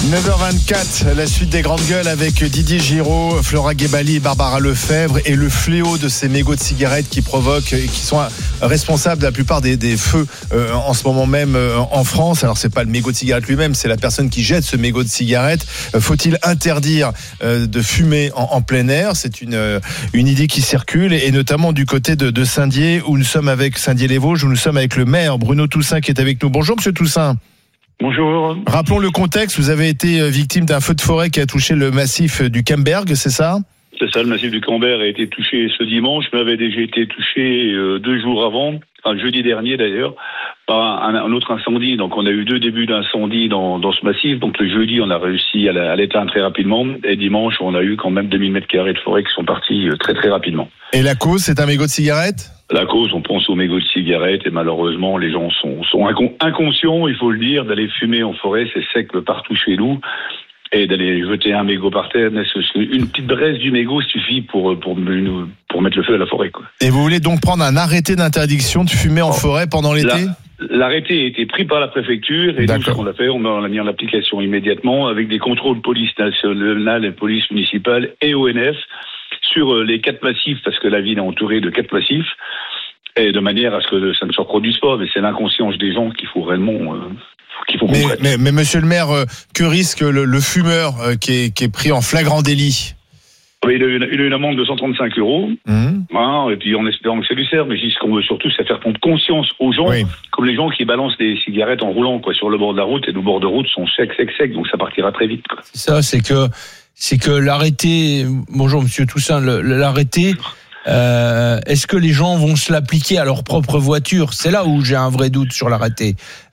9h24, la suite des grandes gueules avec Didier Giraud, Flora Gebali et Barbara Lefebvre, et le fléau de ces mégots de cigarettes qui provoquent et qui sont responsables de la plupart des feux en ce moment même en France. Alors c'est pas le mégot de cigarette lui-même, c'est la personne qui jette ce mégot de cigarette. Faut-il interdire de fumer en plein air? C'est une idée qui circule, et notamment du côté de Saint-Dié, où nous sommes avec Saint-Dié-les-Vosges, où nous sommes avec le maire Bruno Toussaint qui est avec nous. Bonjour Monsieur Toussaint. Bonjour. Rappelons le contexte, vous avez été victime d'un feu de forêt qui a touché le massif du Camberg, c'est ça ? C'est ça, le massif du Camberg a été touché ce dimanche, mais avait déjà été touché 2 jours avant, jeudi dernier d'ailleurs, par un autre incendie. Donc on a eu 2 débuts d'incendie dans ce massif. Donc le jeudi, on a réussi à l'éteindre très rapidement, et dimanche, on a eu quand même 2000 m² de forêt qui sont partis très très rapidement. Et la cause, c'est un mégot de cigarette ? La cause, on pense aux mégots de cigarettes, et malheureusement, les gens sont inconscients, il faut le dire, d'aller fumer en forêt, c'est sec partout chez nous, et d'aller jeter un mégot par terre. Une petite braise du mégot suffit pour mettre le feu à la forêt, quoi. Et vous voulez donc prendre un arrêté d'interdiction de fumer en forêt pendant l'été ? L'arrêté a été pris par la préfecture, et nous, ce qu'on a fait, on a mis en application immédiatement avec des contrôles police nationale et police municipale et ONF sur les 4 massifs, parce que la ville est entourée de 4 massifs, et de manière à ce que ça ne se reproduise pas. Mais c'est l'inconscience des gens qu'il faut réellement mais monsieur le maire, que risque le fumeur qui est pris en flagrant délit ? Oui, il a eu une amende de 135 €, et puis en espérant que ça lui serve. Mais ce qu'on veut surtout, c'est faire prendre conscience aux gens, comme les gens qui balancent des cigarettes en roulant sur le bord de la route, et nos bords de route sont secs, donc ça partira très vite, quoi. C'est ça, c'est que l'arrêté, bonjour Monsieur Toussaint, l'arrêté, est-ce que les gens vont se l'appliquer à leur propre voiture ? C'est là où j'ai un vrai doute sur l'arrêté.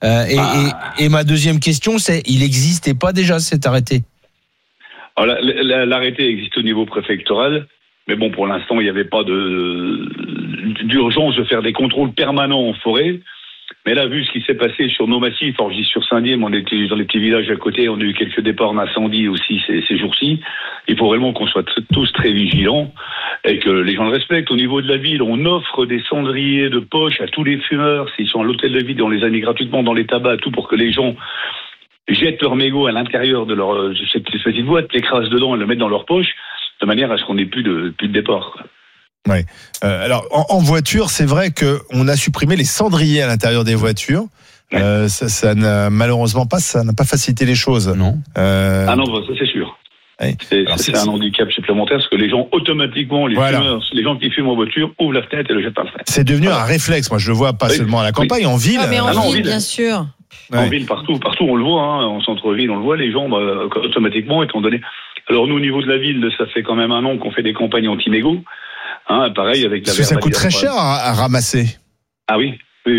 Et ma deuxième question, c'est, il n'existait pas déjà cet arrêté ? Alors, l'arrêté existe au niveau préfectoral, mais bon, pour l'instant, il n'y avait pas d'urgence de faire des contrôles permanents en forêt. Mais là, vu ce qui s'est passé sur nos massifs, alors je dis sur Saint-Dié, mais on était dans les petits villages à côté, on a eu quelques départs d'incendie aussi ces jours-ci. Il faut vraiment qu'on soit tous très vigilants et que les gens le respectent. Au niveau de la ville, on offre des cendriers de poche à tous les fumeurs, s'ils sont à l'hôtel de ville, on les a mis gratuitement dans les tabacs, tout pour que les gens jettent leur mégot à l'intérieur de cette petite boîte, l'écrasent dedans et le mettent dans leur poche, de manière à ce qu'on n'ait plus de départ, quoi. Ouais. Alors en voiture, c'est vrai qu'on a supprimé les cendriers à l'intérieur des voitures. Ça n'a malheureusement pas facilité les choses. Non. Ah non, ça c'est sûr. Ouais. C'est un handicap supplémentaire, parce que les gens automatiquement, fumeurs, les gens qui fument en voiture ouvrent la fenêtre et le jettent par la fenêtre. C'est devenu un réflexe. Moi, je le vois pas seulement à la campagne, en ville. Mais en ville, bien sûr. En ville, partout on le voit, en centre-ville, on le voit, les gens, automatiquement, étant donné. Alors nous, au niveau de la ville, ça fait quand même 1 an qu'on fait des campagnes anti-mégots. Pareil avec la. Parce que ça coûte très cher à ramasser. Ah oui.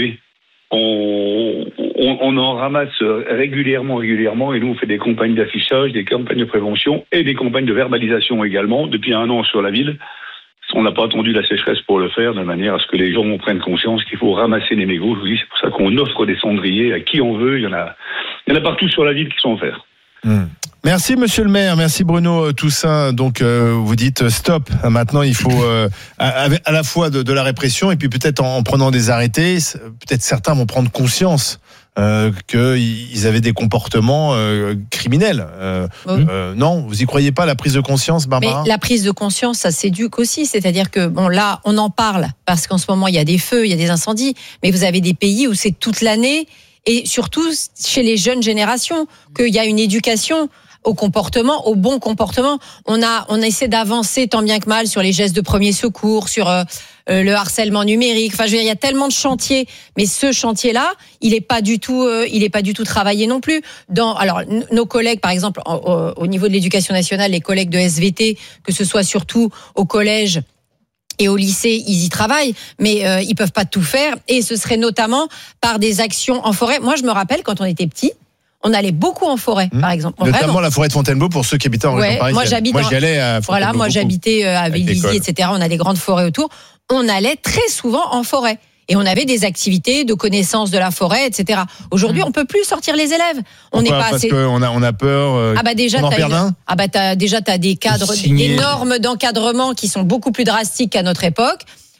On en ramasse régulièrement, et nous on fait des campagnes d'affichage, des campagnes de prévention et des campagnes de verbalisation également depuis 1 an sur la ville. On n'a pas attendu la sécheresse pour le faire, de manière à ce que les gens prennent conscience qu'il faut ramasser les mégots. Je vous dis, c'est pour ça qu'on offre des cendriers à qui on veut. Il y en a partout sur la ville qui sont offerts. Merci Monsieur le maire, merci Bruno Toussaint. Donc vous dites stop. Maintenant il faut à la fois de la répression, et puis peut-être en prenant des arrêtés, peut-être certains vont prendre conscience qu'ils avaient des comportements criminels. Non, vous y croyez pas, la prise de conscience, Barbara ? Mais la prise de conscience, ça s'éduque aussi. C'est-à-dire que là, on en parle parce qu'en ce moment il y a des feux, il y a des incendies, mais vous avez des pays où c'est toute l'année. Et surtout chez les jeunes générations, qu'il y a une éducation au comportement, au bon comportement. On essaie d'avancer tant bien que mal sur les gestes de premier secours, sur le harcèlement numérique. Enfin, je veux dire, il y a tellement de chantiers, mais ce chantier-là, il est pas du tout travaillé non plus. Alors, nos collègues, par exemple, au niveau de l'éducation nationale, les collègues de SVT, que ce soit surtout au collège et au lycée, ils y travaillent, mais ils peuvent pas tout faire. Et ce serait notamment par des actions en forêt. Moi, je me rappelle, quand on était petit, on allait beaucoup en forêt, par exemple. Notamment la forêt de Fontainebleau, pour ceux qui habitaient en région parisienne. Moi, j'y allais à Fontainebleau. Moi, j'habitais à Vélizy, etc. On a des grandes forêts autour. On allait très souvent en forêt. Et on avait des activités de connaissance de la forêt, etc. Aujourd'hui, on peut plus sortir les élèves. On n'est pas assez. Parce qu'on a peur. Déjà, t'as des cadres, des normes d'encadrement qui sont beaucoup plus drastiques qu'à notre époque.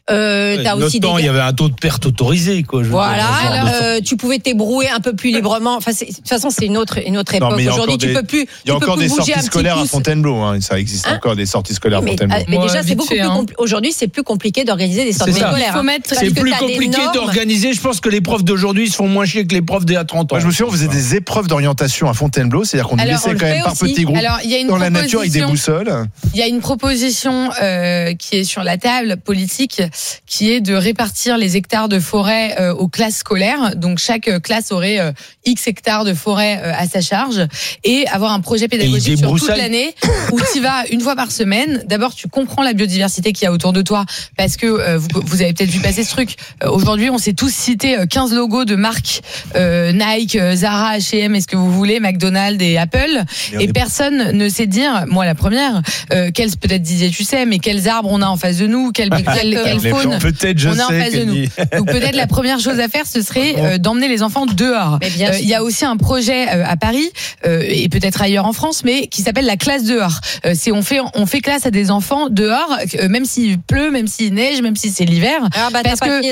T'as aussi temps, il y avait un taux de perte autorisé, quoi. Voilà, tu pouvais t'ébrouer un peu plus librement. Enfin, de toute façon, c'est une autre époque. Aujourd'hui, tu peux plus. Il y a encore des sorties scolaires à Fontainebleau. Hein. Ça existe encore des sorties scolaires à Fontainebleau. Mais déjà, c'est beaucoup plus compliqué. Aujourd'hui, c'est plus compliqué d'organiser des sorties scolaires. C'est plus compliqué d'organiser. Je pense que les profs d'aujourd'hui se font moins chier que les profs d'il y a 30 ans. Moi, je me souviens, on faisait des épreuves d'orientation à Fontainebleau, c'est-à-dire qu'on nous laissait quand même par petits groupes dans la nature avec des boussoles. Il y a une proposition qui est sur la table politique, qui est de répartir les hectares de forêt aux classes scolaires. Donc chaque classe aurait X hectares de forêt à sa charge et avoir un projet pédagogique sur toute l'année où tu vas une fois par semaine. D'abord, tu comprends la biodiversité qu'il y a autour de toi parce que vous avez peut-être vu passer ce truc. Aujourd'hui, on s'est tous cité 15 logos de marques Nike, Zara, H&M, est-ce que vous voulez, McDonald's et Apple. Et personne ne sait dire, moi la première, peut-être Didier, tu sais, mais quels arbres on a en face de nous, quelle faune on a en face de nous. Donc peut-être la première chose à faire, ce serait d'emmener les enfants dehors. Il y a aussi un projet à Paris et peut-être ailleurs en France, mais qui s'appelle la classe dehors. On fait classe à des enfants dehors, même s'il pleut, même s'il neige, même si c'est l'hiver. Parce que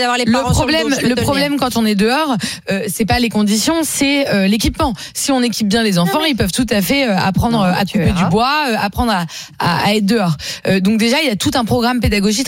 le problème quand on est dehors, c'est pas les conditions, c'est l'équipement. Si on équipe bien les enfants, ils peuvent tout à fait apprendre à couper du bois, apprendre à être dehors. Donc déjà, il y a tout un programme pédagogique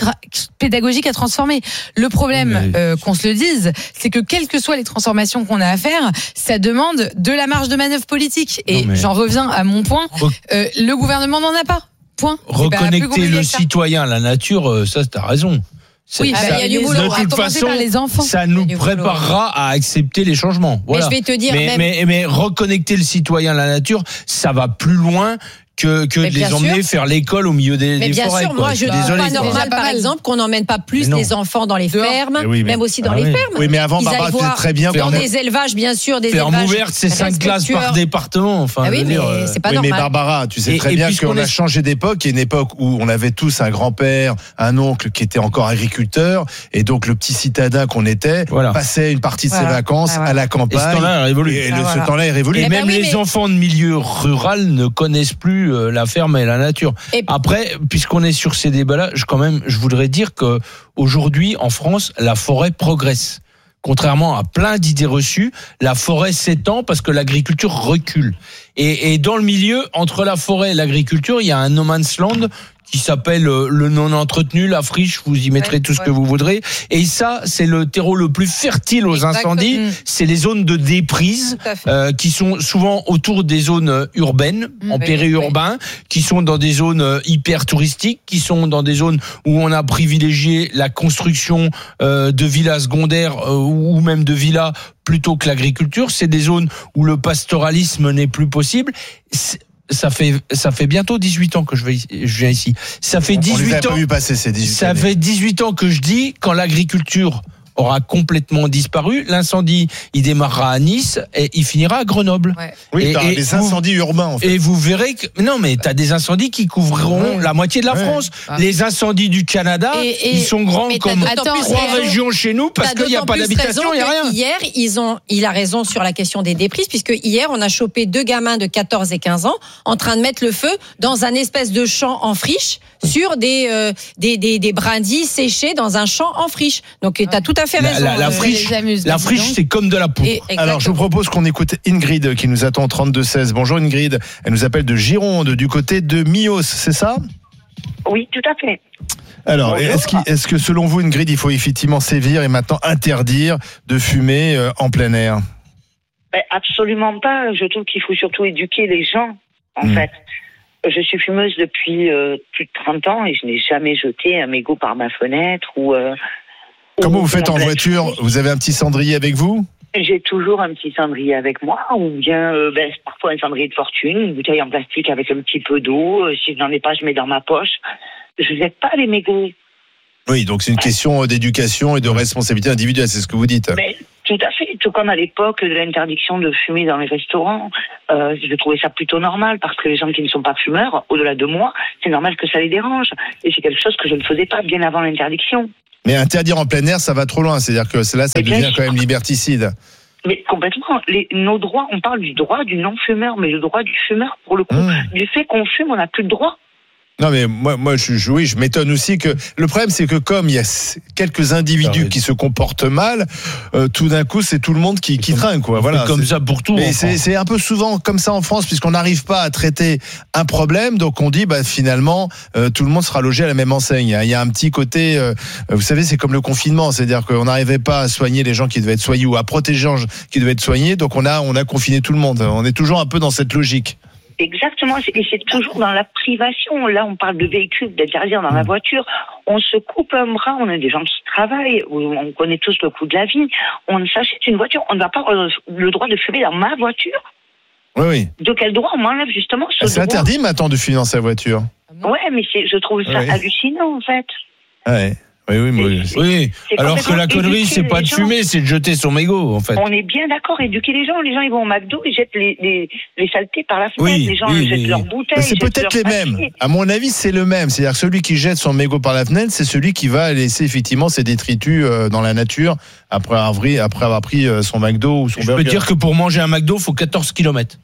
à transformer. Le problème, qu'on se le dise, c'est que quelles que soient les transformations qu'on a à faire, ça demande de la marge de manœuvre politique. Et j'en reviens à mon point, le gouvernement n'en a pas. Point. Reconnecter le citoyen à la nature, ça, t'as raison. Oui, il y a du boulot. De toute façon, ça nous préparera à accepter les changements. Voilà. Mais je vais te dire, mais reconnecter le citoyen à la nature, ça va plus loin que de les emmener faire l'école au milieu des forêts. Mais bien sûr, moi je trouve pas normal, par exemple, qu'on n'emmène pas plus les enfants dans les fermes, même aussi dans les fermes. Oui, mais avant, Barbara, tu sais très bien dans des élevages, bien sûr, des fermes élevages ouvertes, c'est 5 classes par département. Enfin, oui, mais c'est pas normal. Mais Barbara, tu sais très bien qu'on a changé d'époque. Il y a une époque où on avait tous un grand-père, un oncle qui était encore agriculteur, et donc le petit citadin qu'on était passait une partie de ses vacances à la campagne. Et ce temps-là est révolu. Ce temps-là est révolu. Et même les enfants de milieu rural ne connaissent plus la ferme et la nature. Après, puisqu'on est sur ces débats-là, je voudrais dire que aujourd'hui, en France, la forêt progresse. Contrairement à plein d'idées reçues, la forêt s'étend parce que l'agriculture recule. Et dans le milieu, entre la forêt et l'agriculture, il y a un no man's land qui s'appelle le non entretenu, la friche, vous y mettrez tout ce que vous voudrez. Et ça, c'est le terreau le plus fertile aux incendies. C'est les zones de déprise qui sont souvent autour des zones urbaines, en périurbain, qui sont dans des zones hyper touristiques, qui sont dans des zones où on a privilégié la construction de villas secondaires ou même de villas plutôt que l'agriculture. C'est des zones où le pastoralisme n'est plus possible. Ça fait bientôt 18 ans que je viens ici. Ça fait 18 ans. Pas vu passer ces 18 ça années. fait 18 ans que je dis, quand l'agriculture aura complètement disparu, l'incendie, il démarrera à Nice et il finira à Grenoble. Oui, t'as des incendies urbains, en fait. Et vous verrez que, non, mais t'as des incendies qui couvriront la moitié de la France. Les incendies du Canada, ils sont grands comme 3 régions chez nous parce qu'il n'y a pas d'habitation, il n'y a rien. Hier, il a raison sur la question des déprises, puisque hier, on a chopé 2 gamins de 14 et 15 ans en train de mettre le feu dans un espèce de champ en friche sur des brindilles séchées dans un champ en friche. Donc, t'as tout à fait raison. La friche, c'est comme de la poudre. Alors, je vous propose qu'on écoute Ingrid qui nous attend 32-16. Bonjour Ingrid. Elle nous appelle de Gironde, du côté de Millos, c'est ça ? Oui, tout à fait. Alors, est-ce que selon vous, Ingrid, il faut effectivement sévir et maintenant interdire de fumer en plein air ? Absolument pas. Je trouve qu'il faut surtout éduquer les gens, en fait. Je suis fumeuse depuis plus de 30 ans et je n'ai jamais jeté un mégot par ma fenêtre ou... Comment vous faites en voiture ? Vous avez un petit cendrier avec vous ? J'ai toujours un petit cendrier avec moi, ou bien parfois un cendrier de fortune, une bouteille en plastique avec un petit peu d'eau. Si je n'en ai pas, je mets dans ma poche. Je ne jette pas les mégots. Oui, donc c'est une question d'éducation et de responsabilité individuelle, c'est ce que vous dites. Mais, tout à fait. Tout comme à l'époque de l'interdiction de fumer dans les restaurants, je trouvais ça plutôt normal parce que les gens qui ne sont pas fumeurs, au-delà de moi, c'est normal que ça les dérange. Et c'est quelque chose que je ne faisais pas bien avant l'interdiction. Mais interdire en plein air, ça va trop loin. C'est-à-dire que là, ça devient quand même liberticide. Mais complètement. Nos droits, on parle du droit du non-fumeur, mais le droit du fumeur, pour le coup, du fait qu'on fume, on n'a plus de droit. Non mais moi je m'étonne aussi que le problème c'est que comme il y a quelques individus qui se comportent mal, tout d'un coup c'est tout le monde qui trinque quoi. Voilà, comme ça pour tout. Mais c'est un peu souvent comme ça en France puisqu'on n'arrive pas à traiter un problème, donc on dit finalement tout le monde sera logé à la même enseigne. Il y a un petit côté, vous savez, c'est comme le confinement, c'est-à-dire qu'on n'arrivait pas à soigner les gens qui devaient être soignés ou à protéger les gens qui devaient être soignés, donc on a confiné tout le monde. On est toujours un peu dans cette logique. Exactement, et c'est toujours dans la privation. Là, on parle de véhicules, d'interdire dans la voiture. On se coupe un bras, on a des gens qui travaillent, on connaît tous le coût de la vie. On s'achète une voiture, on n'a pas le droit de fumer dans ma voiture. Oui. De quel droit on m'enlève justement ce droit ? C'est interdit maintenant de fumer dans sa voiture. Ouais, mais je trouve ça hallucinant en fait. Ouais. Oui. Alors que la connerie, c'est pas de fumer, c'est de jeter son mégot, en fait. On est bien d'accord, éduquer les gens. Les gens, ils vont au McDo, ils jettent les saletés par la fenêtre. Les gens jettent leurs bouteilles. Mais c'est peut-être les mêmes. À mon avis, c'est le même. C'est-à-dire que celui qui jette son mégot par la fenêtre, c'est celui qui va laisser effectivement ses détritus dans la nature après avoir pris son McDo ou son burger. Je peux dire que pour manger un McDo, il faut 14 km.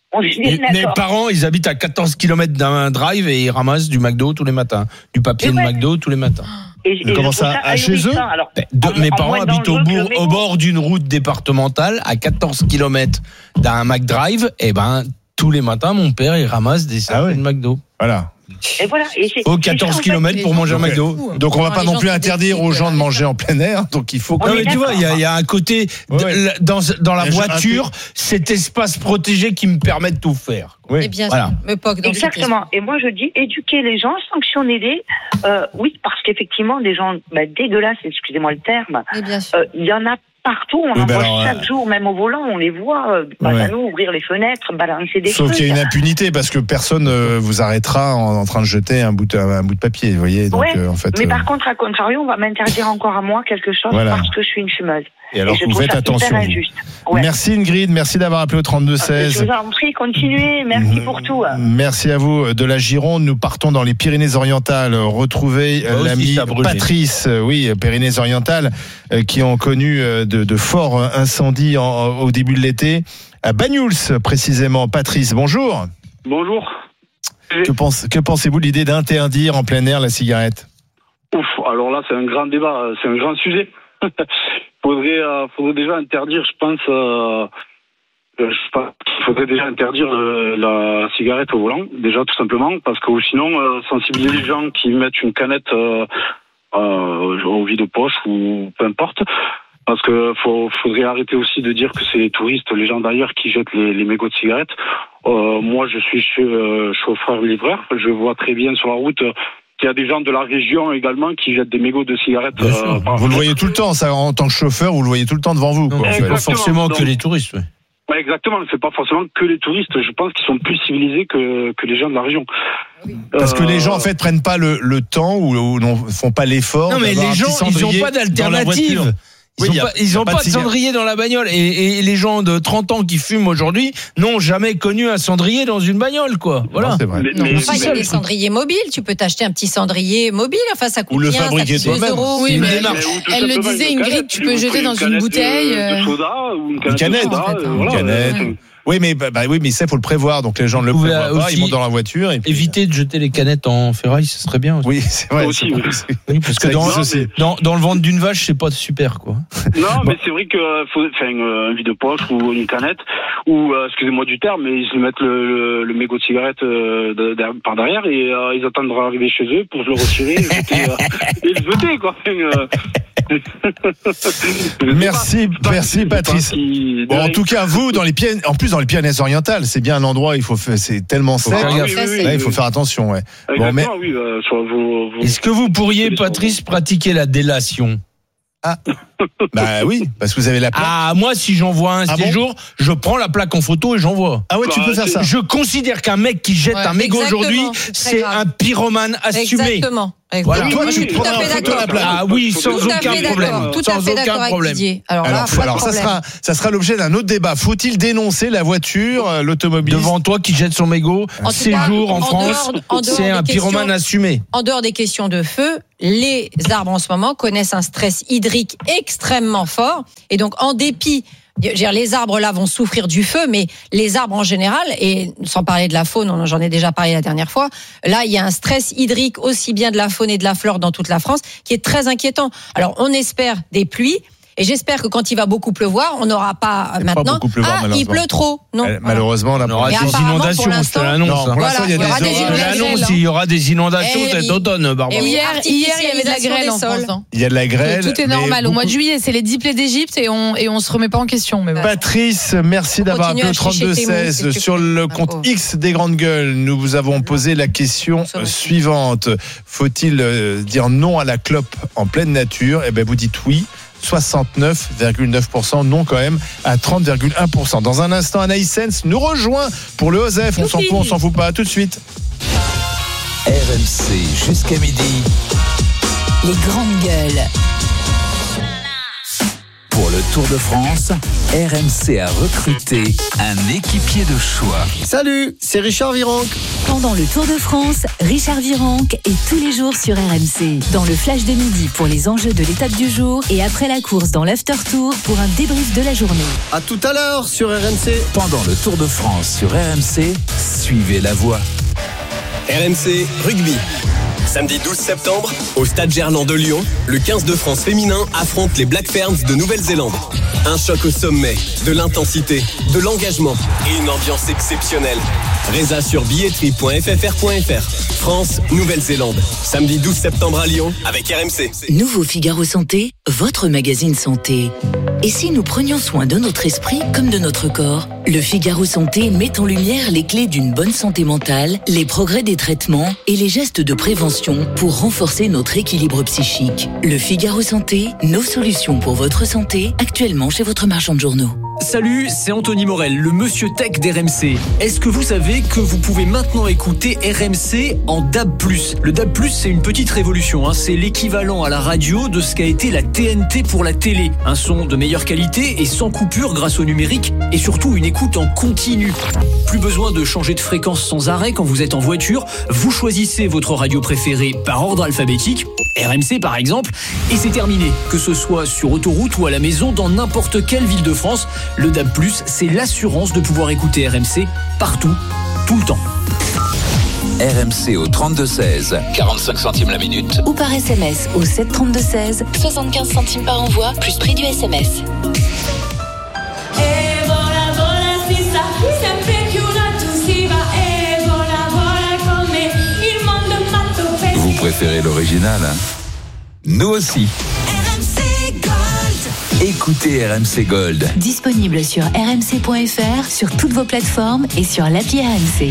Mes parents, ils habitent à 14 km d'un drive et ils ramassent du McDo tous les matins. Du papier de McDo tous les matins. Et comment ça, à chez eux? Alors, mes parents habitent au bord d'une route départementale, à 14 km d'un McDrive. Et tous les matins, mon père, il ramasse des sacs de McDo. Voilà. Et voilà. Au 14 km pour manger un McDo. Donc on va pas non plus interdire aux gens de manger en plein air. Donc il faut. Non mais tu vois, il y a un côté dans la voiture, cet espace protégé qui me permet de tout faire. Oui. Et bien sûr. Exactement. Et moi je dis éduquer les gens, sanctionner-les. Oui, parce qu'effectivement des gens dégueulasses, excusez-moi le terme. Il y en a partout, on en voit chaque jour, même au volant, on les voit, ouvrir les fenêtres, balancer des trucs. Sauf qu'il y a une impunité, parce que personne vous arrêtera en train de jeter un bout de papier, vous voyez. Donc, en fait, mais par contre, à contrario, on va m'interdire encore à moi quelque chose parce que je suis une fumeuse. Et alors, vous faites attention. Merci Ingrid, merci d'avoir appelé au 32-16. Je vous en prie, continuez, merci pour tout. Merci à vous. De la Gironde, nous partons dans les Pyrénées-Orientales, retrouver l'ami Patrice, Pyrénées-Orientales, qui ont connu de forts incendies au début de l'été. À Banyuls, précisément. Patrice, bonjour. Bonjour. Que pensez-vous de l'idée d'interdire en plein air la cigarette ? Alors là, c'est un grand débat, c'est un grand sujet. Faudrait déjà interdire, je pense qu'il faudrait déjà interdire la cigarette au volant, déjà tout simplement, parce que sinon, sensibiliser les gens qui mettent une canette au vide-poche ou peu importe, parce que faudrait arrêter aussi de dire que c'est les touristes, les gens d'ailleurs qui jettent les mégots de cigarettes. Moi, je suis chauffeur-livreur, je vois très bien sur la route qu'il y a des gens de la région également qui jettent des mégots de cigarettes. Vous le voyez tout le temps, ça, en tant que chauffeur, vous le voyez tout le temps devant vous. C'est pas forcément que les touristes. Ouais, exactement, c'est pas forcément que les touristes. Je pense qu'ils sont plus civilisés que les gens de la région. Parce que les gens en fait prennent pas le temps ou ne font pas l'effort. Non mais les gens, ils ont pas d'alternative. Ils ont pas de cendrier dans la bagnole et les gens de 30 ans qui fument aujourd'hui n'ont jamais connu un cendrier dans une bagnole, quoi. Voilà. Non, c'est vrai. Il y a des cendriers mobiles. Tu peux t'acheter un petit cendrier mobile. Enfin, ça coûte ou le rien, fabriquer ça coûte 2 euros. Oui, mais elle le disait, Ingrid, tu peux jeter dans une bouteille. De soda ou une canette. Une canette. Oui, mais ça, faut le prévoir. Donc les gens ne le prévoient pas, ils montent dans la voiture. Et puis... éviter de jeter les canettes en ferraille, ça serait bien aussi. Oui, c'est vrai. Aussi, oui, parce que dans le ventre d'une vache, c'est pas super, quoi. Non, mais c'est vrai que faut un vide-poche ou une canette, ou excusez-moi du terme, mais ils mettent le mégot de cigarette par derrière et ils attendent d'arriver chez eux pour le retirer et le jeter, quoi. Merci Patrice. Bon, en tout cas, vous, dans les Pyrénées-Orientales, c'est bien un endroit, c'est tellement sec. Il faut faire attention, ouais. Bon, mais... Est-ce que vous pourriez, Patrice, pratiquer la délation ? Oui, parce que vous avez la plaque. Moi, si j'envoie un séjour, je prends la plaque en photo et j'envoie. Ah ouais, tu peux faire ça. Je considère qu'un mec qui jette un mégot aujourd'hui, c'est un pyromane assumé. Exactement. Voilà. Toi, tu tout à fait d'accord. Oui, sans aucun problème. Tout à fait d'accord avec Didier. Alors ça sera l'objet d'un autre débat. Faut-il dénoncer la voiture, l'automobile devant toi qui jette son mégot, séjour en France, c'est un pyromane assumé. En dehors des questions de feu, les arbres en ce moment connaissent un stress hydrique extrêmement fort et donc en dépit Je veux dire, les arbres là vont souffrir du feu, mais les arbres en général, et sans parler de la faune, j'en ai déjà parlé la dernière fois, là il y a un stress hydrique aussi bien de la faune et de la flore dans toute la France qui est très inquiétant. Alors on espère des pluies. Et j'espère que quand il va beaucoup pleuvoir, on n'aura pas maintenant. Il pleut trop. Non. Malheureusement, on aura des inondations. Je te l'annonce. Il y aura des inondations cet automne, Barbara. Et hier, il y avait de la grêle en France. Il y a de la grêle. Tout est normal. Au mois de juillet, c'est les 10 plaies d'Égypte et on se remet pas en question. Mais Patrice, merci d'avoir appelé au 32-16 sur le compte X des Grandes Gueules. Nous vous avons posé la question suivante. Faut-il dire non à la clope en pleine nature? Eh bien, vous dites oui. 69,9%, non quand même à 30,1%. Dans un instant, Anaïs Sens nous rejoint pour le OSEF. On s'en fout pas. À tout de suite. RMC jusqu'à midi. Les Grandes Gueules. Pour le Tour de France, RMC a recruté un équipier de choix. Salut, c'est Richard Virenque. Pendant le Tour de France, Richard Virenque est tous les jours sur RMC. Dans le flash de midi pour les enjeux de l'étape du jour et après la course dans l'after tour pour un débrief de la journée. À tout à l'heure sur RMC. Pendant le Tour de France sur RMC, suivez la voie. RMC Rugby. Samedi 12 septembre, au Stade Gerland de Lyon, le 15 de France féminin affronte les Black Ferns de Nouvelle-Zélande. Un choc au sommet, de l'intensité, de l'engagement et une ambiance exceptionnelle. Résa sur billetterie.ffr.fr. France, Nouvelle-Zélande. Samedi 12 septembre à Lyon avec RMC. Nouveau Figaro Santé, votre magazine santé. Et si nous prenions soin de notre esprit comme de notre corps? Le Figaro Santé met en lumière les clés d'une bonne santé mentale, les progrès des traitements et les gestes de prévention pour renforcer notre équilibre psychique. Le Figaro Santé, nos solutions pour votre santé, actuellement chez votre marchand de journaux. Salut, c'est Anthony Morel, le monsieur tech d'RMC. Est-ce que vous savez que vous pouvez maintenant écouter RMC en DAB+. Le DAB+, c'est une petite révolution, c'est l'équivalent à la radio de ce qu'a été la TNT pour la télé. Un son de meilleure qualité et sans coupure grâce au numérique et surtout une écoute en continu. Plus besoin de changer de fréquence sans arrêt quand vous êtes en voiture, vous choisissez votre radio préférée par ordre alphabétique, RMC par exemple, et c'est terminé. Que ce soit sur autoroute ou à la maison, dans n'importe quelle ville de France, le DAB+, c'est l'assurance de pouvoir écouter RMC partout, tout le temps. RMC au 32-16, 45 centimes la minute. Ou par SMS au 732-16, 75 centimes par envoi, plus prix du SMS. Vous préférez l'original, Nous aussi. Écoutez RMC Gold. Disponible sur rmc.fr, sur toutes vos plateformes et sur l'appli RMC.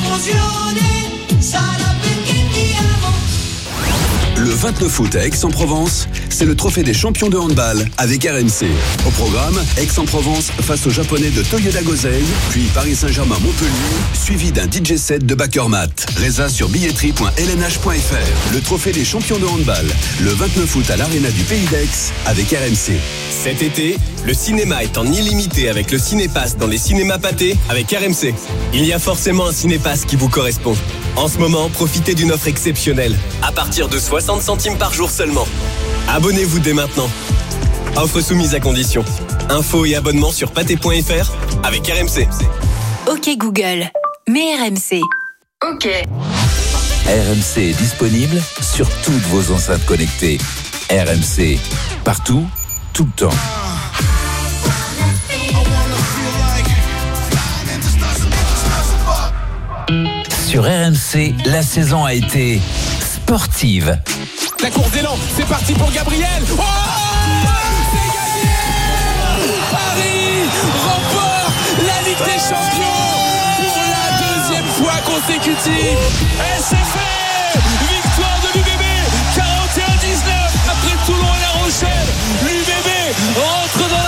Le 29 août à Aix-en-Provence, c'est le trophée des champions de handball avec RMC. Au programme, Aix-en-Provence face aux Japonais de Toyoda Gosei, puis Paris Saint-Germain-Montpellier, suivi d'un DJ set de Backermat. Résa sur billetterie.lnh.fr. Le trophée des champions de handball, le 29 août à l'Arena du Pays d'Aix avec RMC. Cet été, le cinéma est en illimité avec le Cinépass dans les cinémas pâtés avec RMC. Il y a forcément un Cinépass qui vous correspond. En ce moment, profitez d'une offre exceptionnelle, à partir de 60 centimes par jour seulement. Abonnez-vous dès maintenant. Offre soumise à condition. Infos et abonnements sur pâté.fr avec RMC. Ok Google, mets RMC. Ok. RMC est disponible sur toutes vos enceintes connectées. RMC, partout, tout le temps. Sur RMC, la saison a été sportive. La course d'élan, c'est parti pour Gabriel. Oh, c'est gagné. Paris remporte la Ligue des Champions pour la deuxième fois consécutive. Et c'est fait.